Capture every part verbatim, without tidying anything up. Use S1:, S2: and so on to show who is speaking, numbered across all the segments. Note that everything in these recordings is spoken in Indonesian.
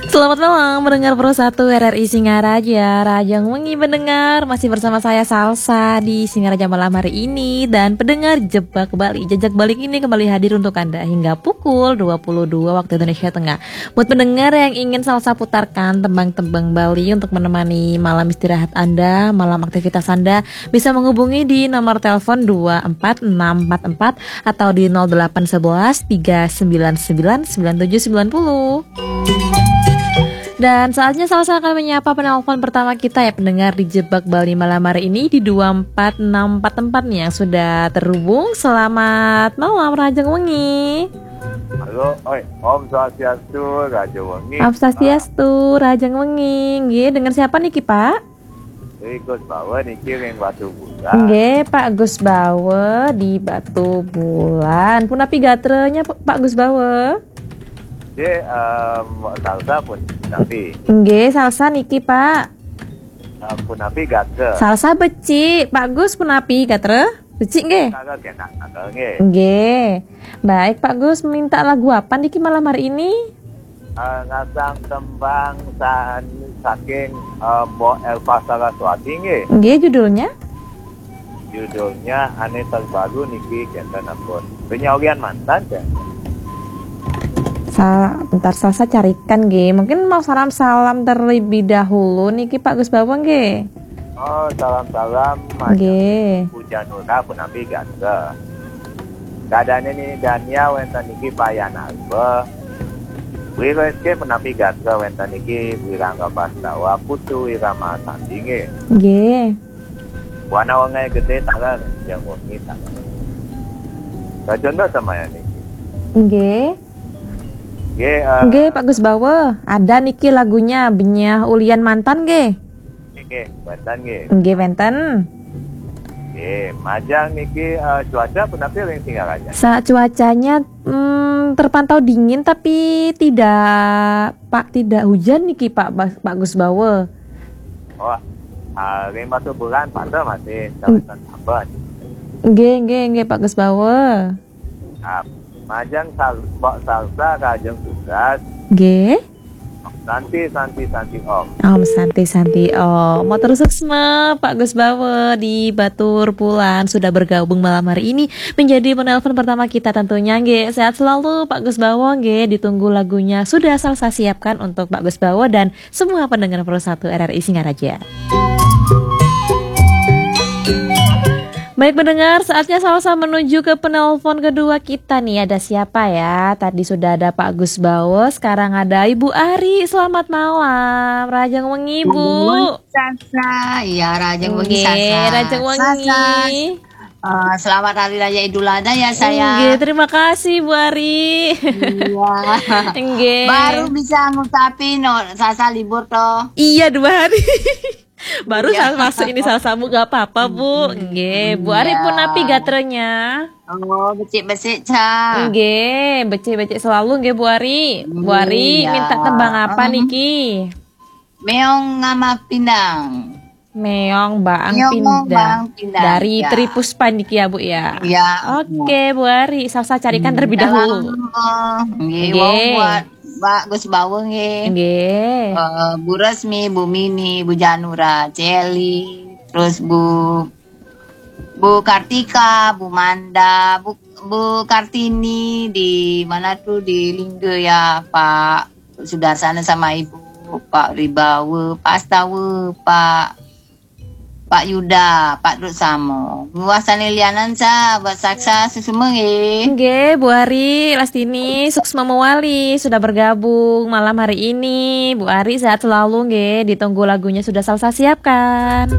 S1: Selamat malam mendengar Pro satu R R I Singaraja. Rajang Wengi mendengar, masih bersama saya Salsa di Singaraja malam hari ini. Dan pendengar Jebak Bali, Jejak Balik ini kembali hadir untuk Anda hingga pukul dua puluh dua waktu Indonesia Tengah. Buat pendengar yang ingin Salsa putarkan tembang-tembang Bali untuk menemani malam istirahat Anda, malam aktivitas Anda, bisa menghubungi di nomor telepon dua empat enam empat empat atau di nol delapan satu satu tiga sembilan sembilan sembilan tujuh sembilan nol. Dan saatnya Salsa akan menyapa penelpon pertama kita ya pendengar di Jebak Bali malam hari ini di dua empat enam empat empat nih yang sudah terhubung. Selamat malam Rajang Wengi.
S2: Halo, oi, Om Swastiastu, Rajang Wengi.
S1: Om Swastiastu, Rajang Wengi. Nggih, dengan siapa nih Ki Pak?
S2: Ini Gus Bawa niki ring Batu Bulan.
S1: Nggih, Pak Gus Bawa di Batu Bulan. Punapi gatrenya Pak Gus Bawa?
S2: Jadi, um, Salsa pun napi.
S1: Nggih, Salsa niki Pak.
S2: Uh, pun napi gatre.
S1: Salsa beci, Pak Gus punapi gatre? Beci nggih?
S2: Kagak kena, kagak nggih.
S1: Nggih. Baik Pak Gus, minta lagu apa niki malam hari ini?
S2: Uh, ngasang tembang san saking uh, Mbok Elva Saraswati nggih.
S1: Nggih, judulnya?
S2: Judulnya Ane Terbaru niki kenten ampun. Penyaurian mantan ya.
S1: Sa bentar Salsa carikan nggih. Mungkin mau salam-salam terlebih dahulu niki Pak Gus Bawang nggih.
S2: Oh, salam-salam.
S1: Nggih.
S2: Puja Nura pun napi gatre. Keadaannya nih Dania wenten niki Payan Alba. Wira eske penapi gatre wenten niki Wirangga Bastawa Putu Wirama Sandi nggih.
S1: Nggih.
S2: Wana wangai gede tangan yang wengi tangan. Kajondo sama ya niki.
S1: Nggih.
S2: Nggih, uh,
S1: Nggih Pak Gus Bawa, ada niki lagunya Benyah Ulian Mantan nggih.
S2: nggih, wenten nggih.
S1: Nggih wenten.
S2: Nggih, majang niki uh, cuaca penapi ring Singaraja.
S1: Sa cuacanya hmm, terpantau dingin tapi tidak Pak tidak hujan niki Pak Pak Gus Bawa.
S2: Oh, uh, ring Batu Bulan pada masih sawetan sabar.
S1: Nggih nggih nggih Pak Gus Bawa.
S2: Uh, majang sal Mbok Salsa Rajang Tugas.
S1: Nggih.
S2: Santi Santi Santi Om.
S1: Om Santi Santi Om. Mau terus suksma Pak Gus Bawa di Batur Pulan sudah bergabung malam hari ini menjadi penelpon pertama kita tentunya nggih. Sehat selalu Pak Gus Bawa nggih. Ditunggu lagunya sudah Salsa siapkan untuk Pak Gus Bawa dan semua pendengar Pro satu R R I Singaraja. Baik pendengar, saatnya Salsa menuju ke penelpon kedua kita nih. Ada siapa ya? Tadi sudah ada Pak Gus Bawa, sekarang ada Ibu Ari. Selamat malam, Rajang Wengi Bu.
S3: Salsa, iya Rajang Wengi
S1: Nggih,
S3: Salsa.
S1: Rajang Wengi.
S3: Uh, selamat Hari Raya Idul Adha ya saya.
S1: Nggih, terima kasih Bu Ari.
S3: Iya.
S1: Nggih.
S3: Baru bisa ngucapin no, Salsa libur toh.
S1: Iya dua hari. Baru
S3: Iya.
S1: saya masuk ini Salsamu gak apa-apa Bu. Nggih, Bu Ari
S3: Iya.
S1: pun napi gatrenya.
S3: Oh, becik-becik ca.
S1: Nggih, becik-becik selalu nggih Bu Ari. Bu Ari
S3: Iya.
S1: minta tembang apa
S3: Mm.
S1: niki?
S3: Meong ngama pindang.
S1: Meong Baang
S3: Meong
S1: Pindah
S3: Baang Pindah,
S1: dari
S3: ya.
S1: Tripuspa niki ya Bu ya.
S3: Iya.
S1: Oke Bu Ari, Salsa carikan terlebih dahulu.
S3: Nggih,
S1: Nggih.
S3: wong buat Mbak Gus Bawa nggih.
S1: Nggih.
S3: Uh, Bu Resmi, Bu Mini, Bu Janura, Celi, terus Bu Bu Kartika, Bu Manda, Bu Bu Kartini di mana tuh di Lingge ya Pak Sudarsana sama Ibu Pak Ribawe, Pak Astawe, Pak Pak Yuda, Pak Dut Samo. Luasan lianan sa buat saksa semua nggih.
S1: Nggih, Bu Ari, Lastini, Suksma Mewali sudah bergabung malam hari ini. Bu Ari sehat selalu nggih. Ditunggu lagunya sudah Salsa siapkan.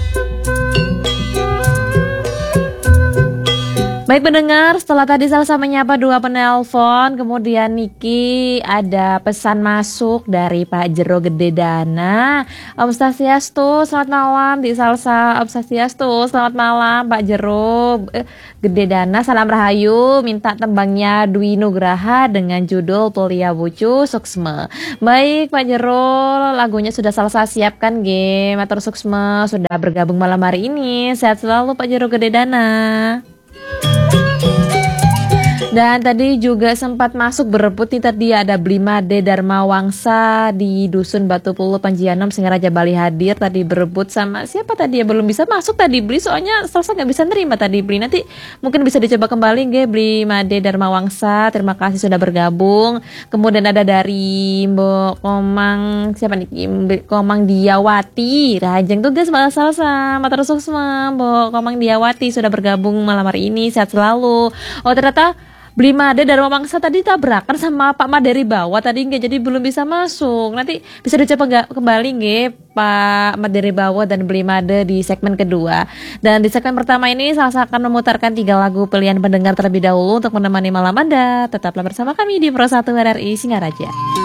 S1: Baik pendengar, setelah tadi Salsa menyapa dua penelpon, kemudian Niki ada pesan masuk dari Pak Jero Gede Dana. Om Swastiastu, selamat malam di Salsa. Om Swastiastu, selamat malam Pak Jero eh, Gede Dana. Salam rahayu, minta tembangnya Dwi Nugraha dengan judul Pelia Bucu Suksma. Baik Pak Jero, lagunya sudah Salsa siapkan nggih. Matur suksma sudah bergabung malam hari ini. Sehat selalu Pak Jero Gede Dana. Dan tadi juga sempat masuk berebut nih, tadi ada Blimade Dharma Wangsa di Dusun Batu Pulu Panjianom Singaraja Bali hadir. Tadi berebut sama siapa tadi ya, belum bisa masuk tadi beli, soalnya Salsa nggak bisa nerima tadi beli. Nanti mungkin bisa dicoba kembali nggih Blimade Dharma Wangsa. Terima kasih sudah bergabung. Kemudian ada dari Mbok Komang, siapa nih, Mbok Komang Diawati Rajeng tuh guys, malah Salsa Matur Suksma. Mbok Komang Diawati sudah bergabung malam hari ini, sehat selalu. Oh ternyata Blimade Dharma Wangsa tadi tabrakan sama Pak Maderi Bawah tadi nggak, jadi belum bisa masuk. Nanti bisa dicoba nggak kembali nggih Pak Maderi Bawah dan Blimade di segmen kedua. Dan di segmen pertama ini Salsa akan memutarkan tiga lagu pilihan pendengar terlebih dahulu untuk menemani malam Anda. Tetaplah bersama kami di Pro satu R R I Singaraja.